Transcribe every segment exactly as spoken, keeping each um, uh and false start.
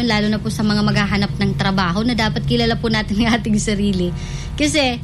lalo na po sa mga maghahanap ng trabaho na dapat kilala po natin ang ating sarili. Kasi,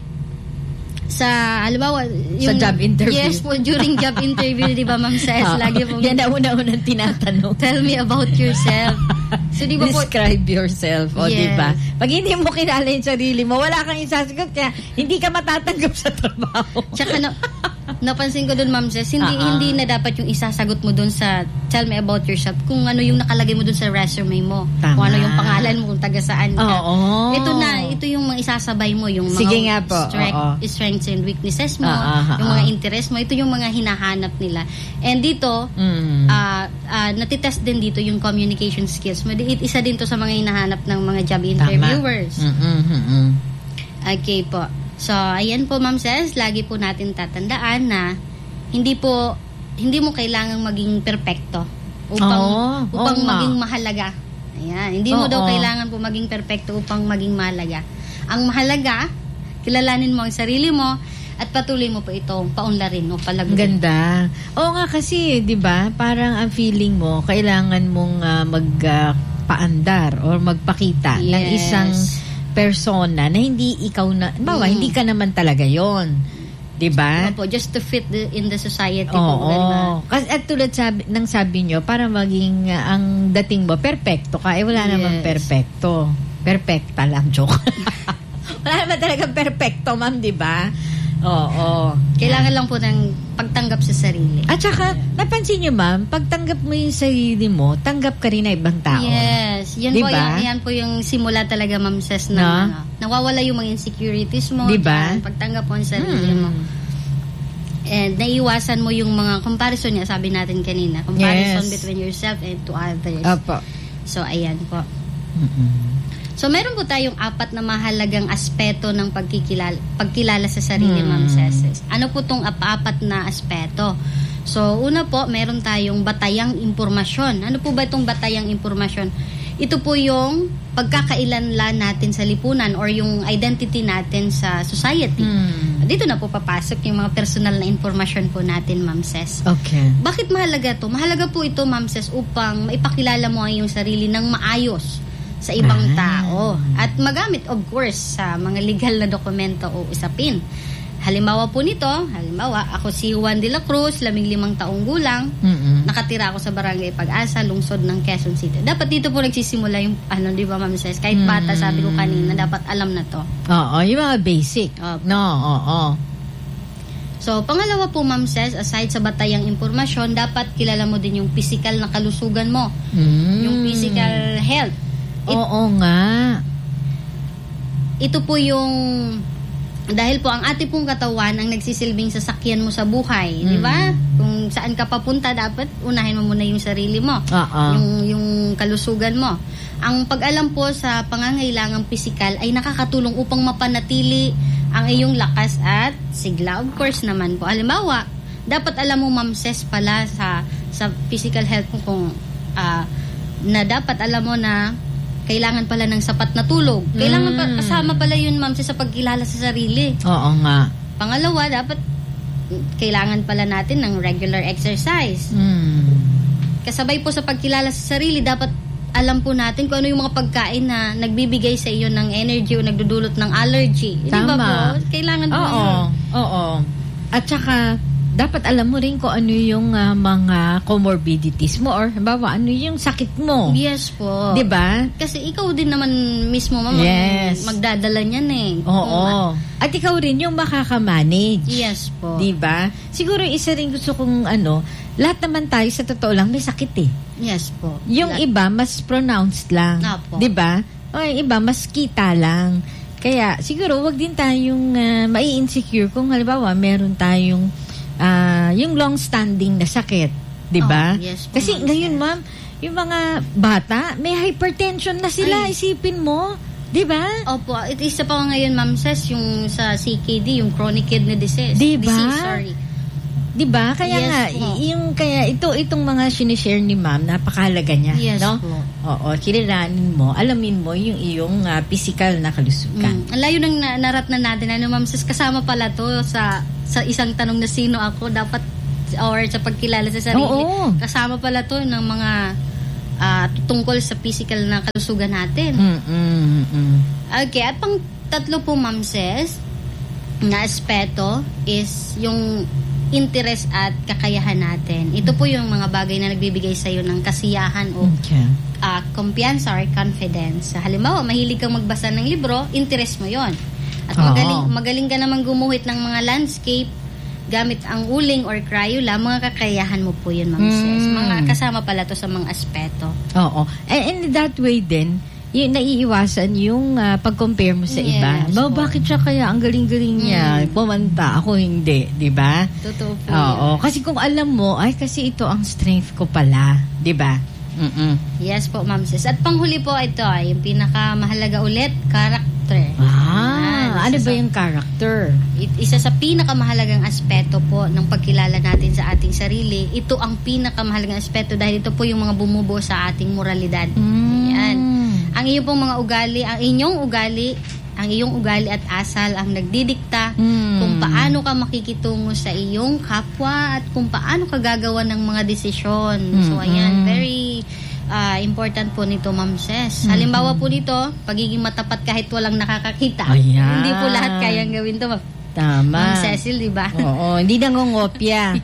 sa, halimbawa, yung... Sa job interview. Yes po, during job interview, di ba, Ma'am Ses? Oh, lagi po... yan na una-unang tinatanong. Tell me about yourself. So, di ba po... Describe yourself. O, yes. di ba? Pag hindi mo kilala yung sarili mo, wala kang isasagot, kaya hindi ka matatanggap sa trabaho. Tsaka na... Napansin ko dun, Ma'am Ses, hindi uh-huh. hindi na dapat yung isasagot mo dun sa tell me about yourself, kung ano yung nakalagay mo dun sa resume mo. Tama. Kung ano yung pangalan mo, kung taga saan ka. Oo. Ito na, ito yung mga isasabay mo, yung Sige mga nga po. strength, strengths and weaknesses mo, Uh-huh. yung mga interest mo, ito yung mga hinahanap nila. And dito, mm. uh, uh, natitest din dito yung communication skills mo. Isa din to sa mga hinahanap ng mga job interviewers. Mm-hmm. Okay po. So, ayan po, Ma'am Ses, lagi po natin tatandaan na hindi po, hindi mo kailangang maging perpekto upang, oh, upang oh, maging mahalaga. Ayan, hindi mo oh, daw oh. kailangan po maging perpekto upang maging mahalaga. Ang mahalaga, kilalanin mo ang sarili mo at patuloy mo po ito paunlarin o palaguin. Ganda. Oo nga kasi, di ba, parang ang feeling mo, kailangan mong uh, magpaandar uh, or magpakita yes. ng isang persona na hindi ikaw na, bawa, mm. hindi ka naman talaga yon, di ba? Opo, just to fit the, in the society oo, po. Oo. Kasi at tulad sabi, ng sabi nyo, para maging uh, ang dating mo, perfecto ka, eh wala yes. naman perfecto. Perfecta lang, joke. Wala naman talaga perfecto, ma'am, di ba? Oo. Kailangan lang po ng pagtanggap sa sarili. At saka, napansin nyo, ma'am, pagtanggap mo yung sarili mo, tanggap ka rin na ibang tao. Yes. Yan, diba? po, yan, yan po yung simula talaga, Ma'am Ses, na no? ano, nawawala yung mga insecurities mo. Diba? Yan, pagtanggap mo ang sarili hmm. mo. And naiiwasan mo yung mga comparison niya, sabi natin kanina. Comparison yes. between yourself and to others. Opo. So, ayan po. Mm-mm. So, meron po tayong apat na mahalagang aspeto ng pagkikilala, pagkilala sa sarili, hmm. Ma'am Ses. Ano po tong apat na aspeto? So, una po, meron tayong batayang impormasyon. Ano po ba itong batayang impormasyon? Ito po yung pagkakailanlan natin sa lipunan or yung identity natin sa society. Hmm. Dito na po papasok yung mga personal na impormasyon po natin, Ma'am Ses. Okay. Bakit mahalaga to? Mahalaga po ito, Ma'am Ses, upang maipakilala mo ang iyong sarili ng maayos sa ibang ah. tao. At magamit, of course, sa mga legal na dokumento o usapin. Halimbawa po nito, halimbawa, ako si Juan de la Cruz, labing limang taong gulang, mm-hmm. nakatira ako sa Barangay Pag-asa, lungsod ng Quezon City. Dapat dito po nagsisimula yung, ano, di ba, Ma'am Ses? Kahit mm-hmm. bata, sabi ko kanina, dapat alam na to. Oo, yung mga basic. Opo. No, oo. So, pangalawa po, Ma'am Ses, aside sa batayang impormasyon, dapat kilala mo din yung physical na kalusugan mo. Mm. Yung physical health. It, Oo nga. Ito po yung dahil po ang ating pong katawan ang nagsisilbing sasakyan mo sa buhay, mm. di ba? Kung saan ka papunta, dapat unahin mo muna yung sarili mo. Uh-uh. Yung yung kalusugan mo. Ang pag-alam po sa pangangailangang pisikal ay nakakatulong upang mapanatili ang iyong lakas at sigla. Of course naman po. Halimbawa, dapat alam mo, Ma'am Ses, pala sa sa physical health mo kung uh, na dapat alam mo na kailangan pala ng sapat na tulog. Kailangan pa, kasama pala yun, Ma'am, sa pagkilala sa sarili. Oo nga. Pangalawa, dapat kailangan pala natin ng regular exercise. Mm. Kasabay po sa pagkilala sa sarili, dapat alam po natin kung ano yung mga pagkain na nagbibigay sa iyo ng energy o nagdudulot ng allergy. Tama. Di ba po? Kailangan po Oo. yun. Oo. At saka, dapat alam mo rin kung ano yung uh, mga comorbidities mo or halimbawa ano yung sakit mo. Yes po. 'Di ba? Kasi ikaw din naman mismo mama yes. magdadala niyan eh. Oo. At ikaw rin yung makaka-manage. Yes po. 'Di ba? Siguro isa rin gusto kong ano, lahat naman tayo sa totoo lang may sakit eh. Yes po. Yung lahat. Iba mas pronounced lang. 'Di ba? O yung iba mas kita lang. Kaya siguro wag din tayong uh, mai-insecure kung halimbawa meron tayong Uh, yung long-standing na sakit, di ba? Oh, yes, kasi ngayon, ma'am, yung mga bata, may hypertension na sila, ay. Isipin mo, di ba? Opo, it isa pa ngayon, Ma'am Ses, yung sa C K D, yung chronic kidney disease. Di ba? Disease, sorry. Di ba? Kaya yes, nga, po. yung kaya ito itong mga sinishare ni ma'am, napakahalaga niya, yes, no? Po. Oo, kilalanin mo, alamin mo yung iyong uh, physical na kalusugan. Mm. Ang layo nang na- narat na natin, ano, Ma'am Ses, kasama pala to sa sa isang tanong na sino ako, dapat or sa pagkilala sa sarili. Oo. Kasama pala to ng mga uh, tungkol sa physical na kalusugan natin. Mm-mm. Okay, at pang tatlo po, Ma'am Ses, na aspeto is yung interest at kakayahan natin. Ito po yung mga bagay na nagbibigay sa'yo ng kasiyahan o okay. uh, kumpiyansa or confidence. Halimbawa, mahilig kang magbasa ng libro, interest mo yon. At magaling, magaling ka naman gumuhit ng mga landscape gamit ang uling or Crayola, mga kakayahan mo po yun, Ma'am Ses. Mm. Mga kasama pala to sa mga aspeto. Oo. And in that way din, yung naiiwasan yung uh, pag-compare mo sa yes, iba. Ba, bakit siya kaya ang galing-galing niya? Mm. Pumanta, ako hindi, di ba? Totoo po. Oo. Yun. Kasi kung alam mo, ay kasi ito ang strength ko pala, di ba? Mm-mm. Yes po, Ma'am Sis. At panghuli po ito, yung pinakamahalaga ulit, character. Ah, ano ba yung character? Isa sa pinakamahalagang aspeto po ng pagkilala natin sa ating sarili, ito ang pinakamahalagang aspeto dahil ito po yung mga bumubuo sa ating moralidad. Mm. Yan. Ang iyong pong mga ugali, ang inyong ugali, ang iyong ugali at asal ang nagdidikta mm. kung paano ka makikitungo sa iyong kapwa at kung paano ka gagawa ng mga desisyon. Mm-hmm. So, ayan, very uh, important po nito, Ma'am Ses. Mm-hmm. Halimbawa po nito, pagiging matapat kahit walang nakakakita. Ayan. Hindi po lahat kayang gawin to, Tama. Ma'am Cecil, di ba? Oo, hindi nangongopya.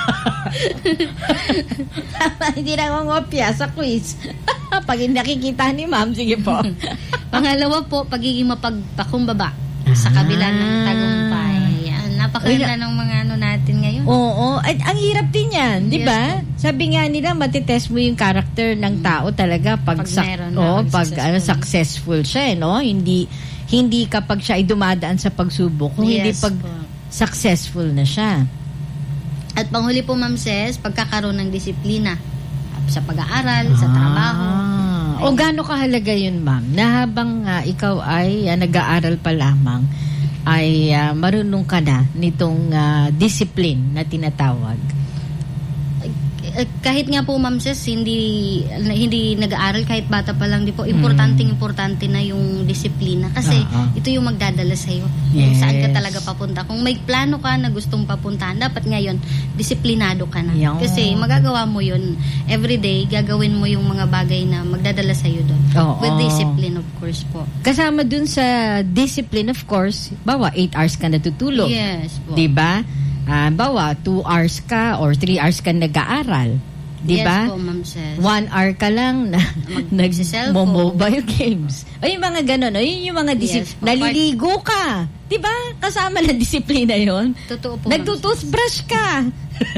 Hindi nangongopya sa quiz. Pag nakikita ni Ma'am, sige po. Pangalawa po, pagiging mapagpakumbaba ah. sa kabila ng tagumpay. Yan, napakaganda ng mga ano natin ngayon. Oo, at ang hirap din yan, di ba? Yes, sabi nga nila, matitest mo yung character ng tao talaga pag, pag, sak- oh, pag successful. Ano, successful siya, eh, no? Hindi hindi kapag siya ay dumadaan sa pagsubok, kung yes, hindi pag po. Successful na siya. At panghuli po, Ma'am Ses, pagkakaroon ng disiplina sa pag-aaral, ah. sa trabaho. O gaano kahalaga yun, Ma'am, na habang uh, ikaw ay uh, nag-aaral pa lamang, ay uh, marunong ka na nitong uh, discipline na tinatawag? Kahit nga po, Ma'am Ses, hindi hindi nag-aaral kahit bata pa lang, di po importanteng importante na yung disiplina kasi uh-huh. ito yung magdadala sa iyo kung yes. saan ka talaga papunta. Kung may plano ka na gustong papuntahan, dapat ngayon disiplinado ka na. Yung... Kasi magagawa mo yun everyday, gagawin mo yung mga bagay na magdadala sa iyo doon. Uh-huh. With discipline, of course po. Kasama dun sa discipline, of course, bawa eight hours ka natutulog. Yes po. Di ba? Uh, bawa, two hours ka or three hours ka nag-aaral. Di ba? Yes po, Ma'am Ses. One hour ka lang na nag-mobile games. O yung mga ganun, o yun yung mga disip- yes, naliligo ka. Di ba? Kasama na disiplina yun. Totoo po, nagtutoothbrush ka.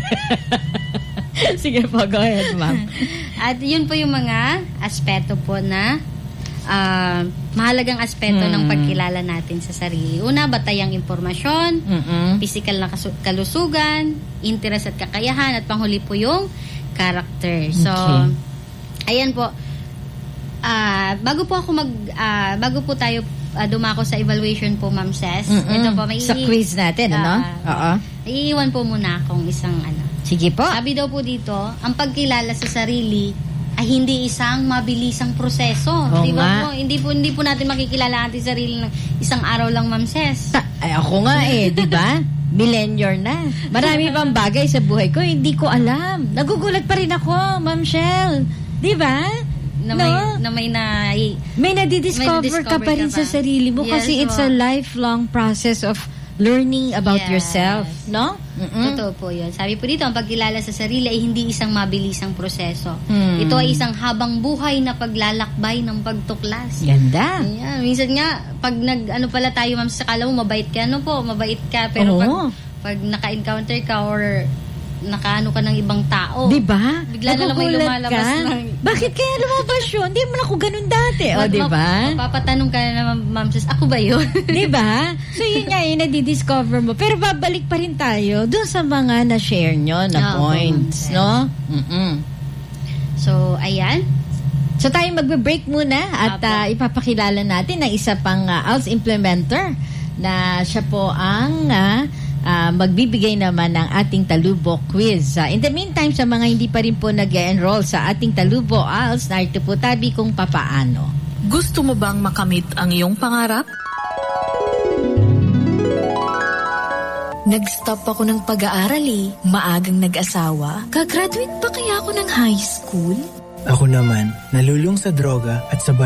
Sige po, go ahead, Ma'am. At yun po yung mga aspeto po na Uh, mahalagang aspeto mm. ng pagkilala natin sa sarili. Una, batayang impormasyon, mm-mm. physical na kasu- kalusugan, interest at kakayahan, at panghuli po yung character. So, okay. ayan po. Uh, bago po ako mag, uh, bago po tayo uh, dumako sa evaluation po, Ma'am Ses, mm-mm. ito po, may sa quiz natin, uh, ano? Oo. Iiwan po muna akong isang ano. Sige po. Sabi daw po dito, ang pagkilala sa sarili ay hindi isang mabilisang proseso. Oo, di ba po? Hindi po hindi po natin makikilala ang ating sarili ng isang araw lang, Ma'am Ses. Ay, ako nga eh, di ba? Millennial na. Marami pang bagay sa buhay ko, hindi ko alam. Nagugulat pa rin ako, Ma'am Shell. Di ba? Na no? may, na may na may nadidiscover ka pa rin ka sa sarili mo yes, kasi it's so, a lifelong process of learning about yes. yourself, no? Mm-mm. Totoo po yun. Sabi po dito, ang pagkilala sa sarili ay hindi isang mabilisang proseso. Hmm. Ito ay isang habang buhay na paglalakbay ng pagtuklas. Ganda. Ayan. Minsan nga, pag nag, ano pala tayo, Ma'am, sa kala mo, mabait ka, ano po, mabait ka. Pero Oo. pag, pag naka-encounter ka or nakaano ka ng ibang tao. Diba? Bigla na lang may lumalabas ka? Ng... Bakit kaya lumabas yun? Hindi mo ako ganun dati. O, diba? Mapapatanong ka na naman, Ma'am Sis, ako ba yun? Diba? So, yun nga yun, nadidiscover mo. Pero babalik pa rin tayo doon sa mga na-share nyo na oh, points, no? Mm-mm. So, ayan. So, tayo magbe-break muna at uh, ipapakilala natin na isa pang uh, A L S implementer na siya po ang... Uh, Uh, magbibigay naman ng ating Talubo quiz. Uh, in the meantime, sa mga hindi pa rin po nag-enroll sa ating Talubo A L S, narito po tabi kung papaano. Gusto mo bang makamit ang iyong pangarap? Nag-stop ako ng pag-aaral eh. Maagang nag-asawa. Kagraduate pa kaya ako ng high school? Ako naman, nalulung sa droga at sa